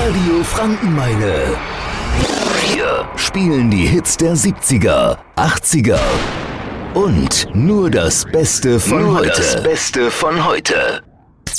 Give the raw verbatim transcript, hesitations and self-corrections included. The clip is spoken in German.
Radio Frankenmeile. Wir spielen die Hits der siebziger, achtziger und nur das Beste von Nur heute. das Beste von heute.